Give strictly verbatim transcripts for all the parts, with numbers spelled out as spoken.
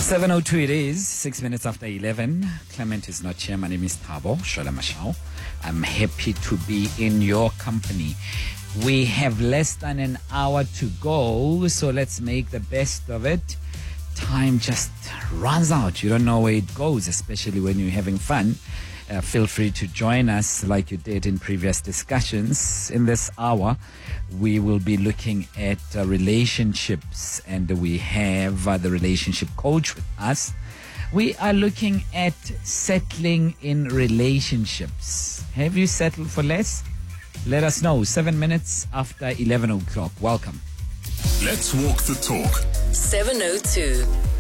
seven oh two it is, six minutes after eleven. Clement is not here. My name is Thabo Shola Mashao. I'm happy to be in your company. We have less than an hour to go, so let's make the best of it. Time just runs out. You don't know where it goes, especially when you're having fun. Uh, feel free to join us like you did in previous discussions. In this hour, we will be looking at uh, relationships, and we have uh, the relationship coach with us. We are looking at settling in relationships. Have you settled for less? Let us know. Seven minutes after eleven o'clock. Welcome. Let's walk the talk. seven oh two.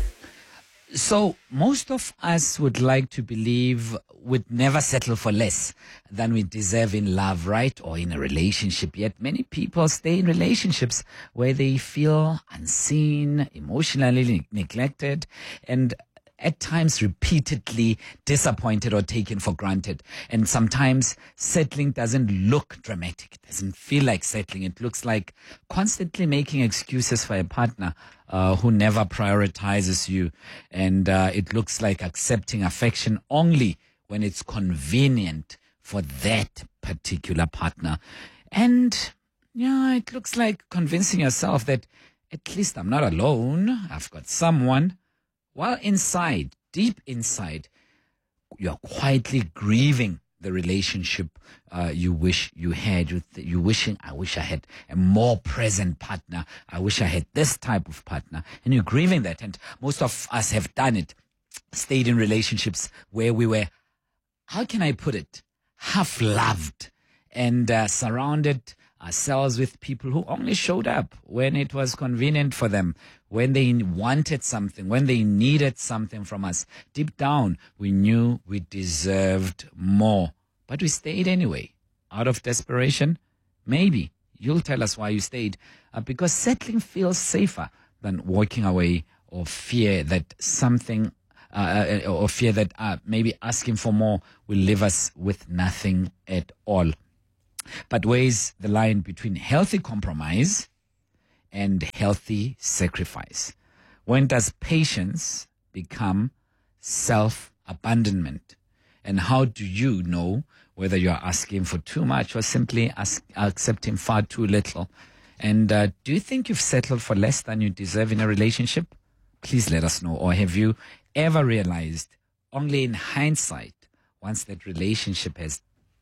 So most of us would like to believe we'd never settle for less than we deserve in love, right? Or in a relationship. Yet many people stay in relationships where they feel unseen, emotionally ne- neglected, and at times repeatedly disappointed or taken for granted. And sometimes settling doesn't look dramatic. It doesn't feel like settling. It looks like constantly making excuses for a partner uh, who never prioritizes you. And uh, it looks like accepting affection only when it's convenient for that particular partner. And yeah, it looks like convincing yourself that at least I'm not alone. I've got someone. While inside, deep inside, you're quietly grieving the relationship uh, you wish you had. You th- you wishing, I wish I had a more present partner. I wish I had this type of partner. And you're grieving that. And most of us have done it. Stayed in relationships where we were, how can I put it, half loved and uh, surrounded ourselves with people who only showed up when it was convenient for them, when they wanted something, when they needed something from us. Deep down, we knew we deserved more, but we stayed anyway. Out of desperation? Maybe. You'll tell us why you stayed. Uh, because settling feels safer than walking away, or fear that something, uh, or fear that uh, maybe asking for more will leave us with nothing at all. But where's the line between healthy compromise and healthy sacrifice? When does patience become self-abandonment? And how do you know whether you're asking for too much or simply ask, accepting far too little? And uh, do you think you've settled for less than you deserve in a relationship? Please let us know. Or have you ever realized only in hindsight, once that relationship has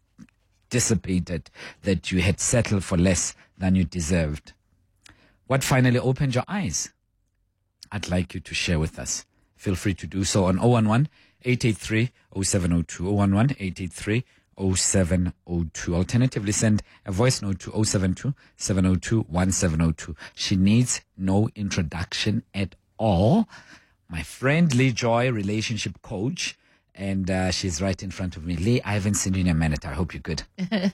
dissipated, that you had settled for less than you deserved? What finally opened your eyes? I'd like you to share with us. Feel free to do so on zero one one, eight eight three, zero seven zero two, zero one one, eight eight three, zero seven zero two. Alternatively, send a voice note to zero seven two, seven zero two, one seven zero two. She needs no introduction at all. My friend Lee Joy, relationship coach, and uh, she's right in front of me. Lee, I haven't seen you in a minute. I hope you're good.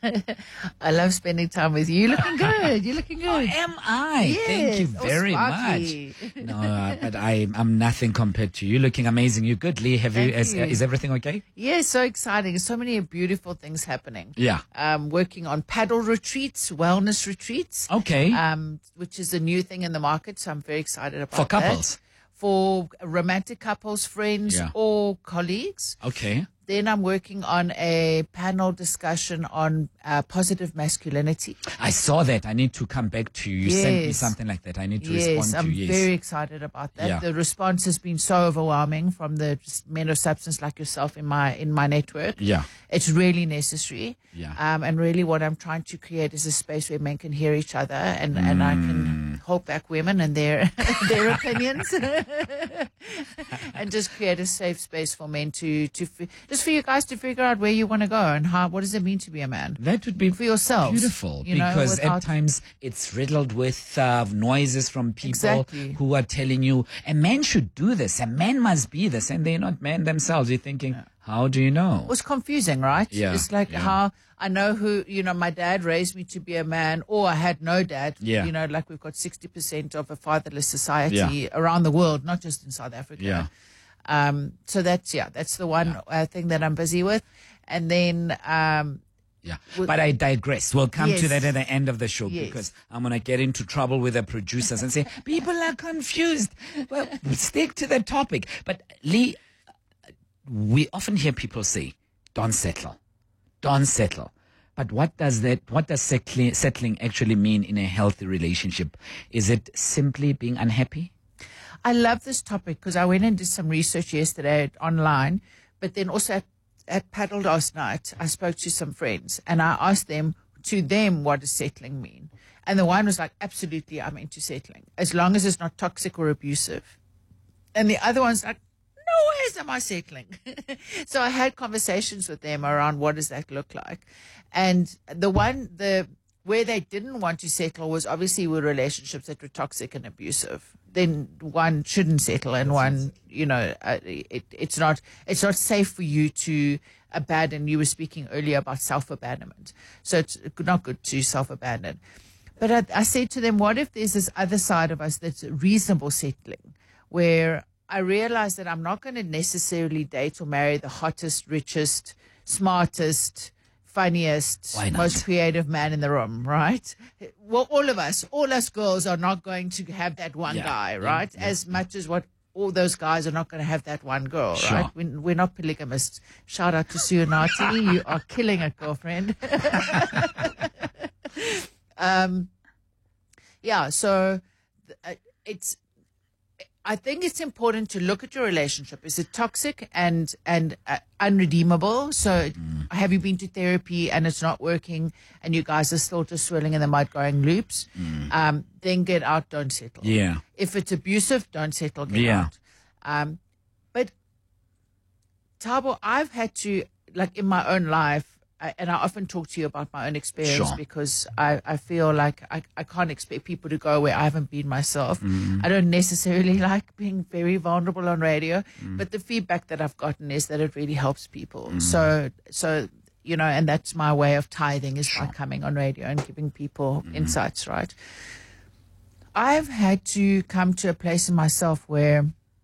I love spending time with you. You're looking good. You're looking good. Oh, am I? Yes, Thank you very sparkly. much. No, uh, but I, I'm nothing compared to you. Looking amazing. You're good, Lee. Have you, Thank is, you. uh, is everything okay? Yeah, so exciting. So many beautiful things happening. Yeah. Um, working on paddle retreats, wellness retreats. Okay. Um, which is a new thing in the market. So I'm very excited about For that. couples? For romantic couples, friends, Yeah. or colleagues. Okay. Then I'm working on a panel discussion on uh, positive masculinity. I saw that. I need to come back to you. You sent me Yes. something like that. I need to Yes, respond I'm to you. Yes. very excited about that. Yeah. The response has been so overwhelming from the men of substance like yourself in my in my network. Yeah. It's really necessary. Yeah. Um, and really what I'm trying to create is a space where men can hear each other and, and I Mm. can hold back women and their their opinions and just create a safe space for men to, to fi- just for you guys to figure out where you want to go and how, what does it mean to be a man? That would be For yourselves, beautiful, you know, because without- at times it's riddled with uh, noises from people Exactly. who are telling you a man should do this, a man must be this, and they're not men themselves. You're thinking, how do you know? It was confusing, right? Yeah, It's like yeah. how I know who, you know, my dad raised me to be a man, or I had no dad. Yeah. You know, like we've got sixty percent of a fatherless society Yeah. around the world, not just in South Africa. Yeah. Um, so that's, yeah, that's the one uh, thing that I'm busy with. And then, um, Yeah, Well- but I digress. We'll come to Yes. that at the end of the show Yes. because I'm going to get into trouble with the producers and say, people are confused. Well, stick to the topic. But Lee, we often hear people say, don't settle. Don't settle. But what does that, what does settling, settling actually mean in a healthy relationship? Is it simply being unhappy? I love this topic because I went and did some research yesterday online, but then also at, at paddle last night, I spoke to some friends and I asked them, to them, what does settling mean? And the one was like, absolutely, I'm into settling, as long as it's not toxic or abusive. And the other one's like, no ways am I settling. So I had conversations with them around what does that look like. And the one, the where they didn't want to settle was obviously with relationships that were toxic and abusive. Then one shouldn't settle, and one, you know, uh, it, it's not it's not safe for you to abandon. You were speaking earlier about self-abandonment, so it's not good to self-abandon. But I, I said to them, what if there's this other side of us that's reasonable settling, where I realize that I'm not going to necessarily date or marry the hottest, richest, smartest, funniest, Why not? most creative man in the room, right? Well, all of us, all us girls are not going to have that one Yeah, guy, yeah, right? yeah. As much as what all those guys are not going to have that one girl, Sure. right? We're, we're not polygamists. Shout out to Suyanati. You are killing it, girlfriend. um, yeah, so uh, it's, I think it's important to look at your relationship. Is it toxic and and uh, unredeemable? So Mm. have you been to therapy and it's not working and you guys are still just swirling in the mud going loops? Um, then get out, don't settle. Mm. Yeah. If it's abusive, don't settle, get Yeah. out. Um, but Thabo, I've had to, like in my own life, I, and I often talk to you about my own experience Sure. because I, I feel like I, I can't expect people to go where I haven't been myself. Mm-hmm. I don't necessarily like being very vulnerable on radio, Mm. but the feedback that I've gotten is that it really helps people. Mm. So, so, you know, and that's my way of tithing is by coming on radio and giving people Mm-hmm. insights, right? I've had to come to a place in myself where,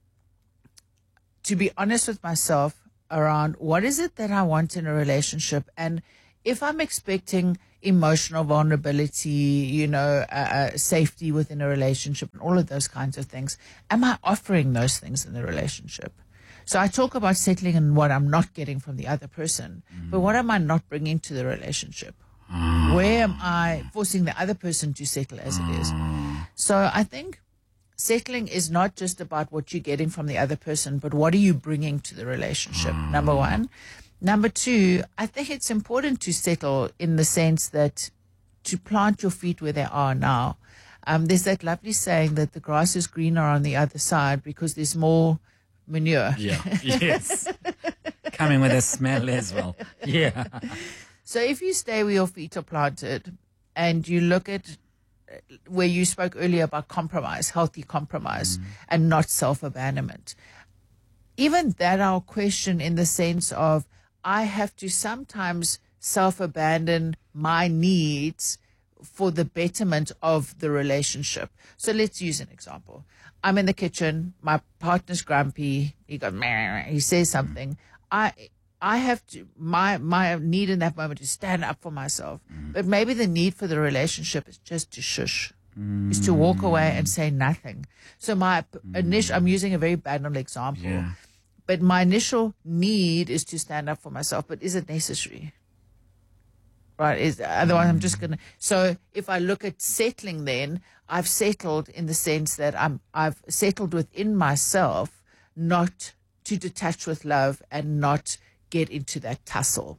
to be honest with myself around what is it that I want in a relationship, and if I'm expecting emotional vulnerability, you know, uh, uh, safety within a relationship and all of those kinds of things, am I offering those things in the relationship? So I talk about settling and what I'm not getting from the other person, but what am I not bringing to the relationship? Where am I forcing the other person to settle as it is? So I think settling is not just about what you're getting from the other person, but what are you bringing to the relationship, number one. Number two, I think it's important to settle in the sense that to plant your feet where they are now. Um, there's that lovely saying that the grass is greener on the other side because there's more manure. Yeah. Yes. Coming with a smell as well. Yeah. So if you stay where your feet are planted and you look at where you spoke earlier about compromise, healthy compromise, and not self-abandonment, even that I'll question in the sense of I have to sometimes self-abandon my needs for the betterment of the relationship. So let's use an example. I'm in the kitchen, my partner's grumpy, he goes, meh, he says something. I I have to, my my need in that moment is stand up for myself. But maybe the need for the relationship is just to shush, is to walk away and say nothing. So my p- initial, I'm using a very banal example, Yeah. but my initial need is to stand up for myself. But is it necessary? Right? Is otherwise I'm just gonna. So if I look at settling, then I've settled in the sense that I'm I've settled within myself, not to detach with love and not get into that tussle.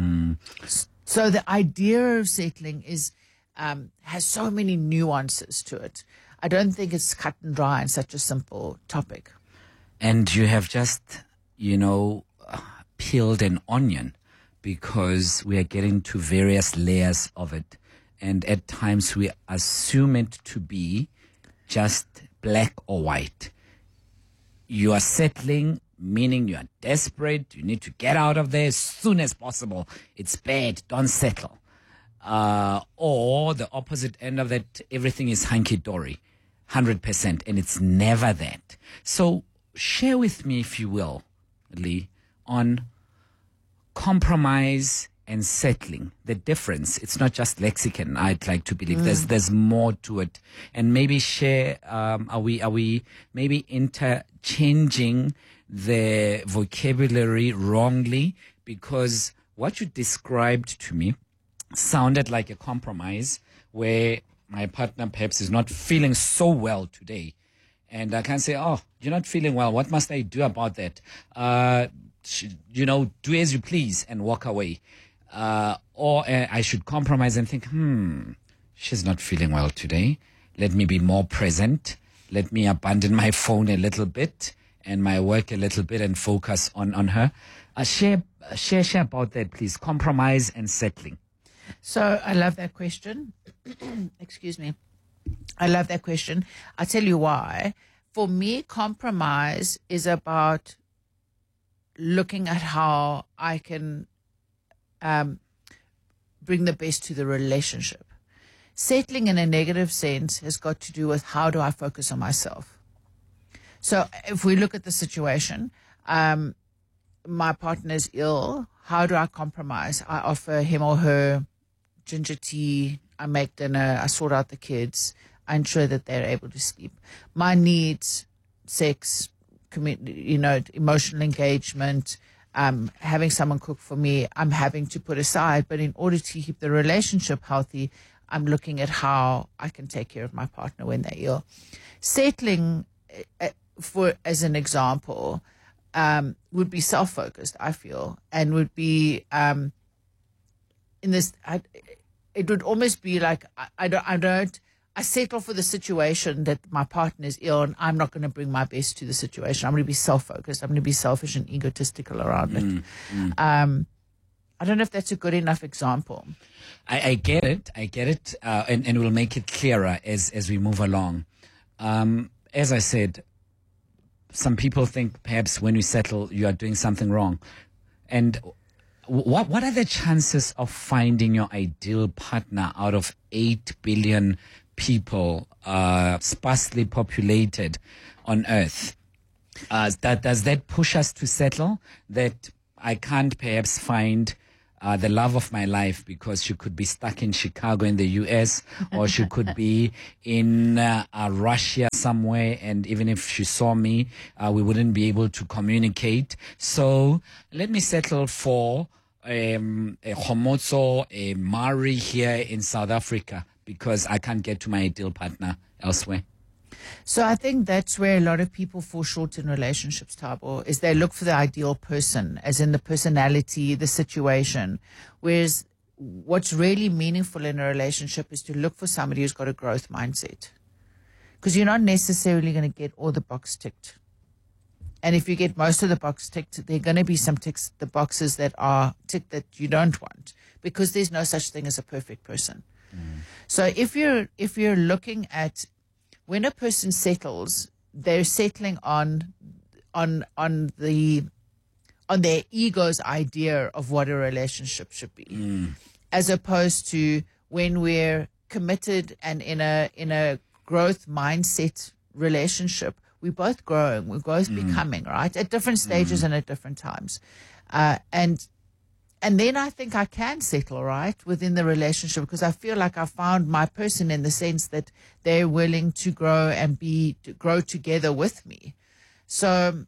S- So the idea of settling is um, has so many nuances to it. I don't think it's cut and dry and such a simple topic. And you have just, you know, uh, peeled an onion because we are getting to various layers of it. And at times we assume it to be just black or white. You are settling, meaning you are desperate. You need to get out of there as soon as possible. It's bad. Don't settle. Uh, or the opposite end of that, everything is hunky-dory, one hundred percent, and it's never that. So share with me, if you will, Lee, on compromise and settling, the difference, it's not just lexicon. I'd like to believe mm. there's there's more to it. And maybe share, um, are we are we maybe interchanging the vocabulary wrongly? Because what you described to me sounded like a compromise where my partner perhaps is not feeling so well today. And I can say, oh, you're not feeling well. What must I do about that? Uh, sh- you know, do as you please and walk away. Uh, or uh, I should compromise and think, hmm, she's not feeling well today. Let me be more present. Let me abandon my phone a little bit and my work a little bit and focus on, on her. Uh, share, share, share about that, please. Compromise and settling. So I love that question. Excuse me. I love that question. I'll tell you why. For me, compromise is about looking at how I can um, bring the best to the relationship. Settling in a negative sense has got to do with how do I focus on myself. So if we look at the situation, um, my partner is ill. How do I compromise? I offer him or her ginger tea. I make dinner. I sort out the kids. I ensure that they're able to sleep. My needs, sex, commu- you know, emotional engagement, um, having someone cook for me, I'm having to put aside. But in order to keep the relationship healthy, I'm looking at how I can take care of my partner when they're ill. Settling, uh, for as an example, um, would be self-focused, I feel, and would be um, in this. I, it would almost be like I, I don't. I don't. I settle for the situation that my partner is ill, and I'm not going to bring my best to the situation. I'm going to be self-focused. I'm going to be selfish and egotistical around it. Mm, mm. Um, I don't know if that's a good enough example. I, I get it. I get it, uh, and and we'll make it clearer as as we move along. Um, as I said, some people think perhaps when you settle, you are doing something wrong, and what what are the chances of finding your ideal partner out of eight billion people, uh, sparsely populated on Earth? Uh, that does that push us to settle? That I can't perhaps find uh, the love of my life because she could be stuck in Chicago in the U S or she could be in uh, uh, Russia somewhere, and even if she saw me, uh, we wouldn't be able to communicate. So let me settle for um, a Homotso, a Mari here in South Africa because I can't get to my ideal partner elsewhere. So I think that's where a lot of people fall short in relationships, Thabo, is they look for the ideal person, as in the personality, the situation. Whereas what's really meaningful in a relationship is to look for somebody who's got a growth mindset. Because you're not necessarily going to get all the box ticked. And if you get most of the box ticked, there are going to be some ticks, the boxes that are ticked that you don't want, because there's no such thing as a perfect person. Mm. So if you're if you're looking at when a person settles, they're settling on on on the on their ego's idea of what a relationship should be, mm. as opposed to when we're committed and in a in a growth mindset relationship, we're both growing, we're both mm. becoming, right, at different stages mm. and at different times, uh, and. And then I think I can settle, right, within the relationship, because I feel like I found my person in the sense that they're willing to grow and be to grow together with me. So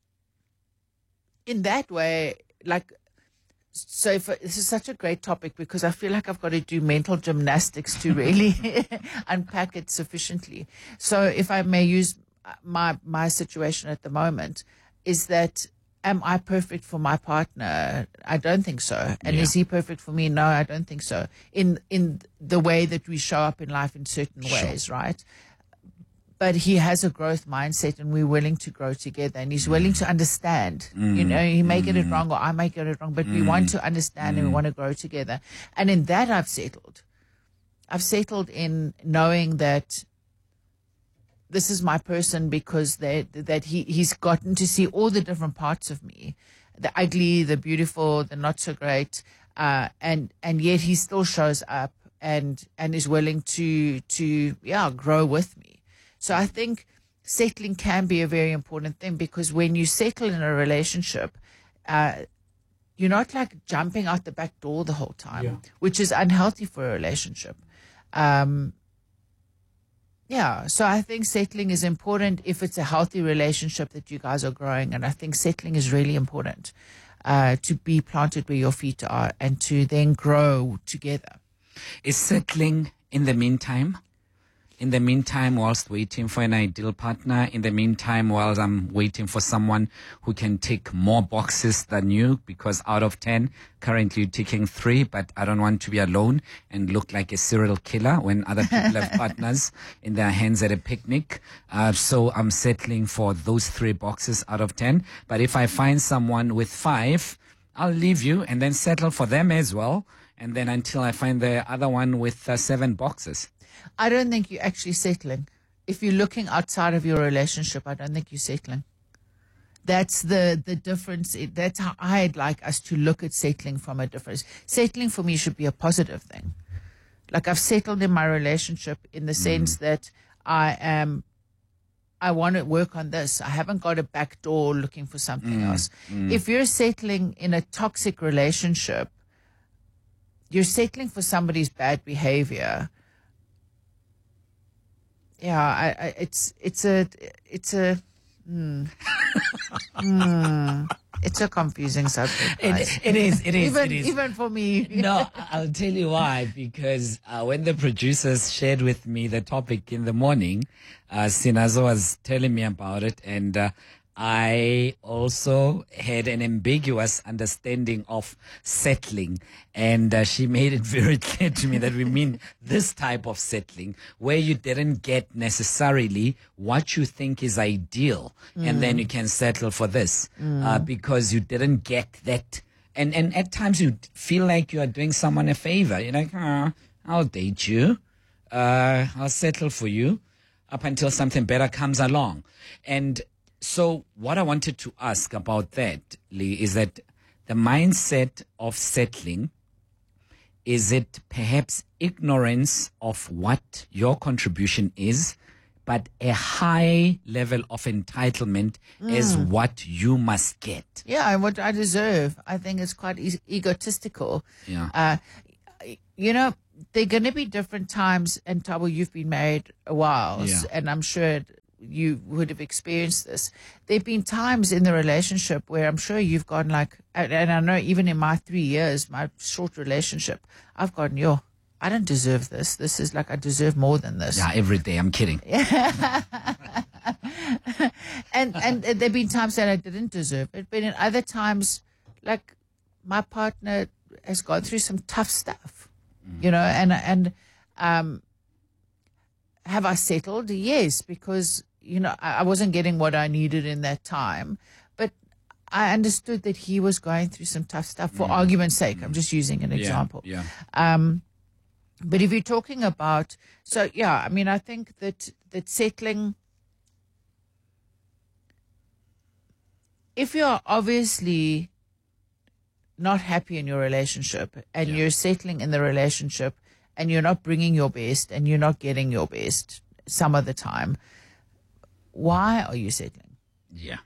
in that way, like, so if, this is such a great topic because I feel like I've got to do mental gymnastics to really unpack it sufficiently. So if I may use my my situation at the moment, is that, am I perfect for my partner? I don't think so. And yeah. Is he perfect for me? No, I don't think so. In in the way that we show up in life in certain sure. ways, right? But he has a growth mindset, and we're willing to grow together, and he's willing to understand. Mm. You know, he may mm. get it wrong or I may get it wrong, but mm. we want to understand mm. and we want to grow together. And in that I've settled. I've settled in knowing that this is my person because they, that he, he's gotten to see all the different parts of me, the ugly, the beautiful, the not so great, uh, and and yet he still shows up and and is willing to to yeah grow with me. So I think settling can be a very important thing, because when you settle in a relationship, uh, you're not like jumping out the back door the whole time, Yeah. which is unhealthy for a relationship. Um, yeah, so I think settling is important if it's a healthy relationship that you guys are growing. And I think settling is really important uh, to be planted where your feet are and to then grow together. Is settling in the meantime? In the meantime, whilst waiting for an ideal partner, in the meantime, whilst I'm waiting for someone who can tick more boxes than you, because out of ten, currently you're ticking three, but I don't want to be alone and look like a serial killer when other people have partners in their hands at a picnic. Uh, so I'm settling for those three boxes out of ten. But if I find someone with five, I'll leave you and then settle for them as well. And then until I find the other one with uh, seven boxes. I don't think you're actually settling. If you're looking outside of your relationship, I don't think you're settling. That's the, the difference. It- That's how I'd like us to look at settling from a difference. Settling for me should be a positive thing. Like I've settled in my relationship in the sense that I am, I want to work on this. I haven't got a back door looking for something else. If you're settling in a toxic relationship, you're settling for somebody's bad behavior. Yeah, I, I, it's it's a it's a mm, mm, it's a confusing subject. guys. It, it is, it is, even it is. even for me. No, I'll tell you why. Because uh, when the producers shared with me the topic in the morning, uh, Sinazo was telling me about it, and uh, I also had an ambiguous understanding of settling, and uh, she made it very clear to me that we mean this type of settling where you didn't get necessarily what you think is ideal, and then you can settle for this uh, because you didn't get that. And and at times you feel like you are doing someone a favor. You're like, oh, I'll date you, uh, I'll settle for you, up until something better comes along, and. So what I wanted to ask about that, Lee, is that the mindset of settling, is it perhaps ignorance of what your contribution is, but a high level of entitlement as what you must get? Yeah, and what I deserve. I think it's quite e- egotistical. Yeah. Uh, you know, there are going to be different times, and Tabo, you've been married a while, Yeah. and I'm sure you would have experienced this. There have been times in the relationship where I'm sure you've gone like, and, and I know even in my three years, my short relationship, I've gone, yo, I don't deserve this. This is like, I deserve more than this. Yeah, every day. I'm kidding. and and there have been times that I didn't deserve it, but in other times, like my partner has gone through some tough stuff, you know, and and um, have I settled? Yes, because you know I, I wasn't getting what I needed in that time, but I understood that he was going through some tough stuff. For argument's sake, I'm just using an example. Yeah. Um, but if you're talking about, so yeah, I mean, I think that that settling. If you're obviously not happy in your relationship and Yeah. you're settling in the relationship and you're not bringing your best and you're not getting your best some of the time, why are you settling? Yeah.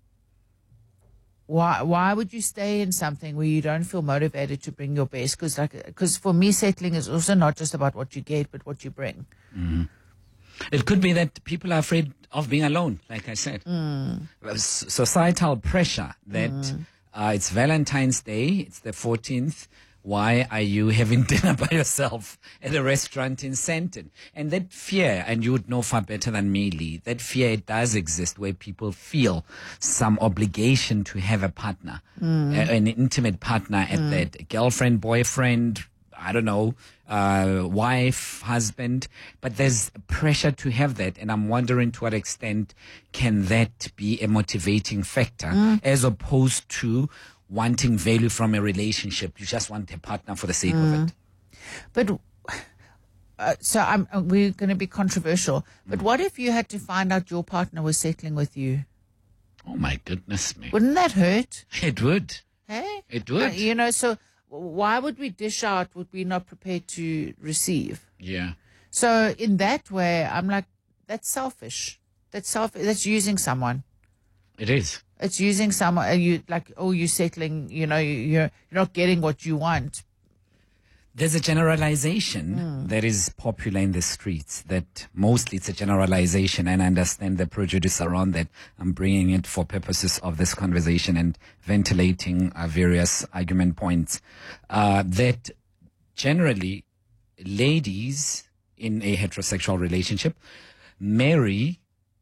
Why why would you stay in something where you don't feel motivated to bring your best? Because like, because for me, settling is also not just about what you get, but what you bring. It could be that people are afraid of being alone, like I said. S- Societal pressure that uh, it's Valentine's Day, it's the fourteenth. Why are you having dinner by yourself at a restaurant in Sandton? And that fear, and you would know far better than me, Lee, that fear, it does exist where people feel some obligation to have a partner, a- an intimate partner at that, a girlfriend, boyfriend, I don't know, uh, wife, husband, but there's pressure to have that. And I'm wondering to what extent can that be a motivating factor as opposed to wanting value from a relationship. You just want a partner for the sake of it. But uh, so I'm, uh, we're going to be controversial. But what if you had to find out your partner was settling with you? Oh my goodness me. Wouldn't that hurt? It would. Hey, It Uh, would. you know, so why would we dish out what we're not prepared to receive? Yeah. So in that way, I'm like, that's selfish. That's self. That's using someone. It is. It's using someone, uh, you like, oh, you're settling, you know, you- you're, you're not getting what you want. There's a generalization that is popular in the streets, that mostly it's a generalization, and I understand the prejudice around that. I'm bringing it for purposes of this conversation and ventilating uh, various argument points, uh, that generally ladies in a heterosexual relationship marry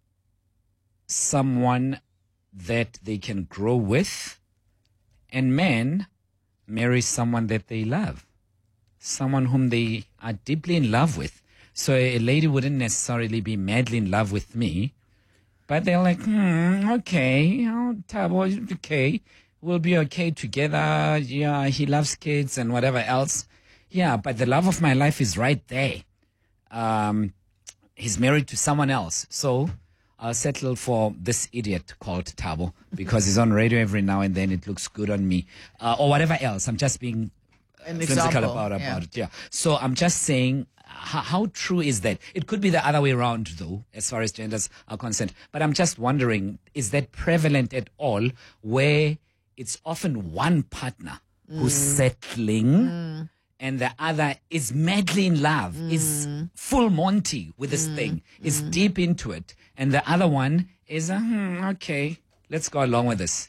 someone that they can grow with, and men marry someone that they love, someone whom they are deeply in love with. So a lady wouldn't necessarily be madly in love with me, but they're like, hmm, okay, oh, Thabo, okay, we'll be okay together. Yeah, he loves kids and whatever else. Yeah, but the love of my life is right there. Um, he's married to someone else. So I'll settle for this idiot called Thabo because he's on radio every now and then. It looks good on me, uh, or whatever else. I'm just being An whimsical example, about, about yeah. it. Yeah. So I'm just saying, how, how true is that? It could be the other way around, though, as far as genders are concerned. But I'm just wondering, is that prevalent at all, where it's often one partner who's settling and the other is madly in love, is full Monty with this thing, is deep into it, and the other one is, uh, hmm, okay, let's go along with this.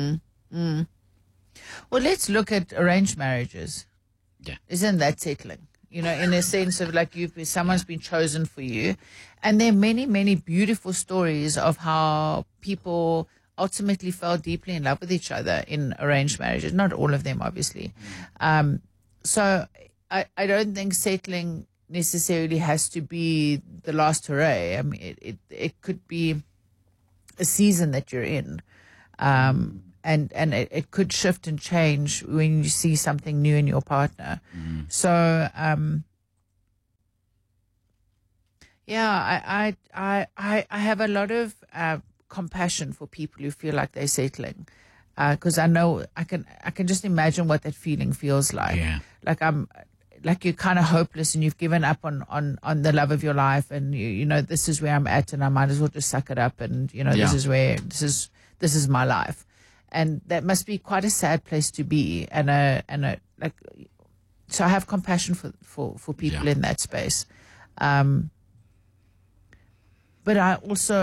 Well, let's look at arranged marriages. Yeah. Isn't that settling? You know, in a sense of like you've someone's been chosen for you, and there are many, many beautiful stories of how people ultimately fell deeply in love with each other in arranged marriages. Not all of them, obviously. Um, so I, I don't think settling necessarily has to be the last hooray. I mean, it it, it could be a season that you're in. Um, and and it, it could shift and change when you see something new in your partner. So, um, yeah, I, I, I, I I have a lot of uh, compassion for people who feel like they're settling, because I know I can I can just imagine what that feeling feels like. Yeah. Like I'm, like you're kind of hopeless and you've given up on, on, on the love of your life, and you you know this is where I'm at, and I might as well just suck it up, and you know this Yeah. is where this is this is my life, and that must be quite a sad place to be, and a and a like. So I have compassion for for, for people Yeah. in that space, um, but I also